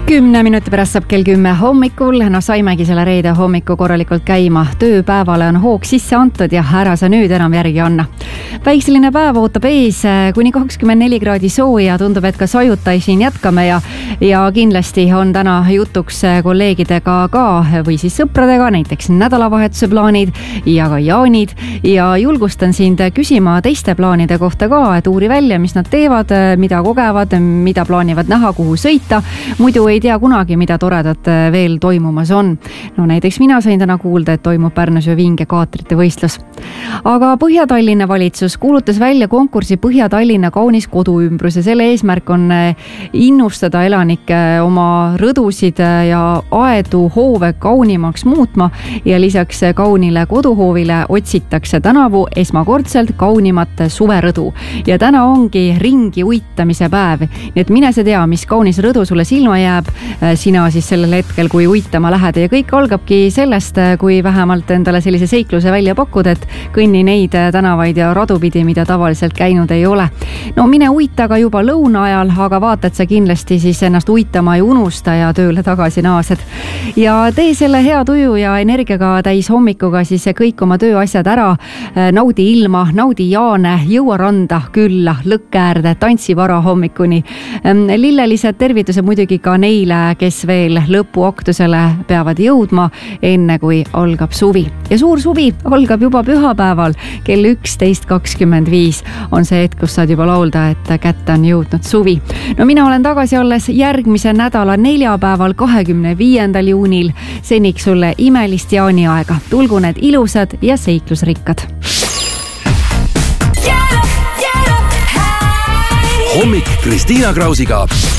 10 minuti pärast saab kell 10 hommikul. No saimegi selle reede hommiku korralikult käima. Tööpäevale on hoog sisse antud ja ära sa nüüd enam järgi anna. Päikseline päev ootab ees kuni 24 kraadi sooja. Tundub, et ka sajutai siin jätkame ja kindlasti on täna jutuks kolleegidega ka või siis sõpradega, näiteks nädalavahetuse plaanid ja ka jaanid. Ja julgustan sind küsima teiste plaanide kohta ka, et uuri välja, mis nad teevad, mida kogevad, mida plaanivad näha, kuhu sõita. Muidu ei tea kunagi, mida toredat veel toimumas on. No näiteks mina sain täna kuulda, et toimub Pärnus ja Vinge kaatrite võistlus. Aga Põhja-Tallinna valitsus kuulutas välja konkursi Põhja-Tallinna kaunis koduümbrus ja selle eesmärk on innustada elanikke oma rõdusid ja aedu hoove kaunimaks muutma ja lisaks kaunile koduhoovile otsitakse tänavu esmakordselt kaunimat suverõdu. Ja täna ongi ringi uitamise päev. Nii et mine sa tea, mis kaunis rõdu sulle silma jääb sina siis sellel hetkel, kui uitama lähed ja kõik algabki sellest, kui vähemalt endale sellise seikluse välja pakud, et kõnni neid tänavaid ja radupidi, mida tavaliselt käinud ei ole. No mine uita ka juba lõuna ajal, aga vaata, et sa kindlasti siis ennast uitama ei unusta ja tööle tagasi naased. Ja tee selle hea tuju ja energiaga täis hommikuga siis kõik oma tööasjad ära, naudi ilma, naudi jaane, jõua randa külla, lõkkäärde, tantsi vara hommikuni. Lillelised tervitused muidugi ka neile, kes veel lõpuaktusele peavad jõudma, enne kui algab suvi. Ja suur suvi algab juba pühapäeval, kell 11.25 on see hetk, kus saad juba laulda, et kätte on jõudnud suvi. No mina olen tagasi alles järgmise nädala neljapäeval 25. juunil. Seniks sulle imelist jaaniaega. Tulgu need ilusad ja seiklusrikkad. Hommik Kristiina Krausiga.